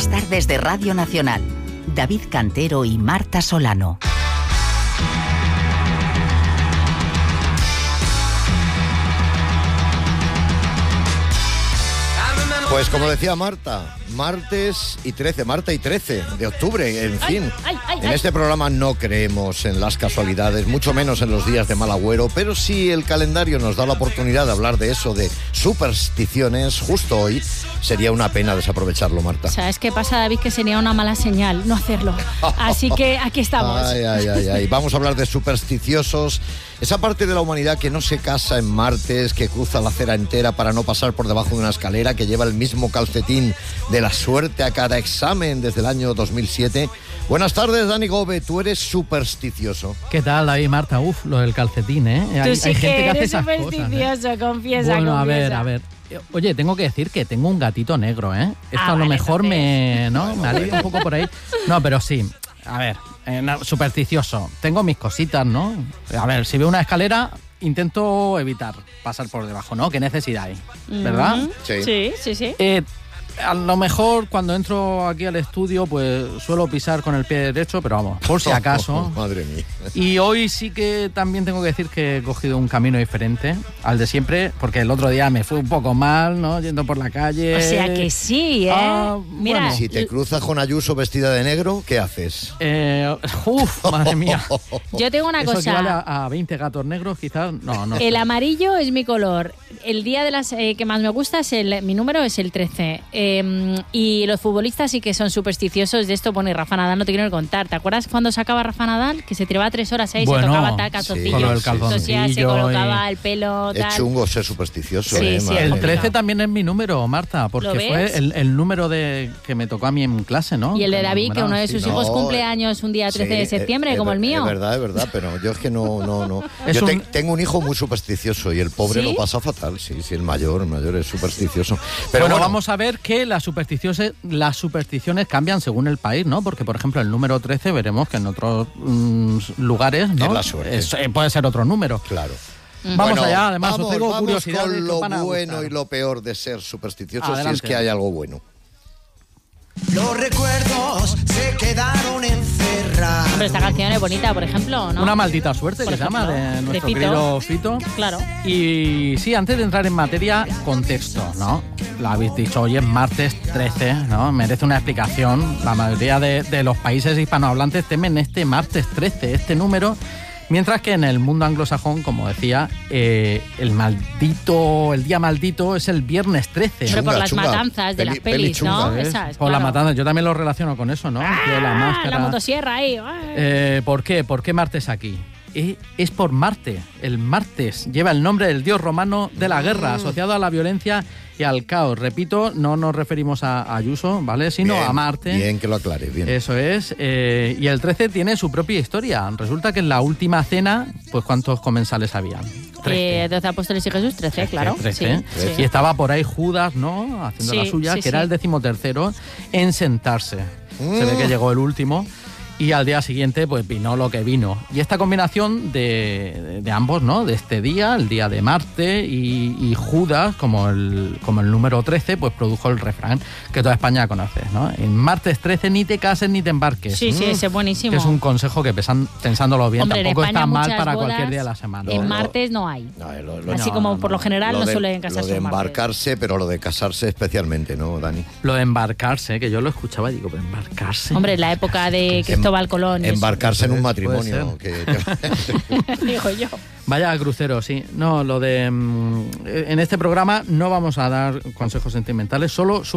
Las tardes de Radio Nacional. David Cantero y Marta Solano. Pues como decía Marta, martes y 13, Marta y 13 de octubre, en fin. En este programa no creemos en las casualidades, mucho menos en los días de mal agüero, pero si el calendario nos da la oportunidad de hablar de eso, de supersticiones, justo hoy, sería una pena desaprovecharlo, Marta. ¿Sabes qué pasa, David? Que sería una mala señal no hacerlo. Así que aquí estamos. Ay. Vamos a hablar de supersticiosos, esa parte de la humanidad que no se casa en martes, que cruza la acera entera para no pasar por debajo de una escalera, que lleva el mismo calcetín de la suerte a cada examen desde el año 2007. Buenas tardes, Dani Gobe, tú eres supersticioso. ¿Qué tal, David, Marta? Lo del calcetín, ¿eh? Tú sí hay gente que que hace eres esas supersticioso, cosas, ¿eh? confiesa. Bueno, a ver. Oye, tengo que decir que tengo un gatito negro, ¿eh? Esto a lo mejor me alivia un poco por ahí. No, pero sí. A ver, supersticioso. Tengo mis cositas, ¿no? A ver, si veo una escalera, intento evitar pasar por debajo, ¿no? ¿Qué necesidad hay? ¿Verdad? Sí. A lo mejor cuando entro aquí al estudio, pues suelo pisar con el pie derecho, pero vamos, por si acaso. Madre mía. Y hoy sí que también tengo que decir que he cogido un camino diferente al de siempre, porque el otro día me fue un poco mal, ¿no? Yendo por la calle. O sea que sí, ¿eh? Mira. Bueno. Si te cruzas con Ayuso vestida de negro, ¿qué haces? Madre mía. Yo tengo una cosa. ¿Eso equivale a 20 gatos negros, quizás? No. El amarillo es mi color. El día de las que más me gusta mi número es el 13. Y los futbolistas sí que son supersticiosos de esto. Bueno, y Rafa Nadal no te quiero ni contar. ¿Te acuerdas cuando sacaba Rafa Nadal? Que se tiraba 3 horas ahí, se tocaba tal calzoncillo. Se colocaba el pelo, tal. Es chungo ser supersticioso. Sí, el 13 también es mi número, Marta, porque fue el número que me tocó a mí en clase, ¿no? Y el de David, que uno de sus hijos cumple años un día 13 de septiembre, como el mío. Es verdad, pero yo es que no. Yo tengo un hijo muy supersticioso y el pobre lo pasa fatal. Sí, el mayor es supersticioso. Pero bueno, vamos a ver que las supersticiones cambian según el país, ¿no? Porque, por ejemplo, el número 13 veremos que en otros lugares, ¿no? Es la suerte. Puede ser otro número. Claro. Vamos allá, además, os tengo curiosidad con lo van a bueno gustar. Y lo peor de ser supersticioso, Adelante. si es que hay algo bueno. Los recuerdos se quedaron encerrados. Pero esta canción es bonita, por ejemplo, ¿no? Una maldita suerte, por que ejemplo, se llama, de nuestro Fito. querido Fito. Claro. Y sí, antes de entrar en materia, contexto, ¿no? Lo habéis dicho, hoy es martes 13, ¿no? Merece una explicación. La mayoría de los países hispanohablantes temen este martes 13, este número. Mientras que en el mundo anglosajón, como decía, el día maldito es el viernes 13. Pero por las matanzas de las pelis, ¿no? Esas, por las matanzas, yo también lo relaciono con eso, ¿no? La máscara. La motosierra ahí. ¿Por qué? ¿Por qué martes aquí? Es por Marte. El martes lleva el nombre del dios romano de la guerra, asociado a la violencia y al caos. Repito, no nos referimos a Ayuso, ¿vale? Sino a Marte. Bien, que lo aclares, bien. Eso es. Y el 13 tiene su propia historia. Resulta que en la última cena, pues ¿cuántos comensales habían? 12 apóstoles y Jesús, 13, claro. 13. Sí. Y estaba por ahí Judas, ¿no? Haciendo la suya, que era el 13º en sentarse. Se ve que llegó el último. Y al día siguiente, pues vino lo que vino. Y esta combinación de ambos, ¿no? De este día, el día de Marte y Judas, como el número 13, pues produjo el refrán que toda España conoce, ¿no? En martes 13 ni te cases ni te embarques. Sí, ese es buenísimo. Que es un consejo que pensándolo bien, hombre, tampoco está mal para bodas, cualquier día de la semana. En martes no hay. Así como por lo general no suelen casarse. Lo de embarcarse, pero lo de casarse especialmente, ¿no, Dani? Lo de embarcarse, que yo lo escuchaba y digo, embarcarse. Hombre, en la época de Cristóbal Colón. Embarcarse en un matrimonio. Digo yo. Vaya crucero, sí. No, lo de... En este programa no vamos a dar consejos sentimentales, solo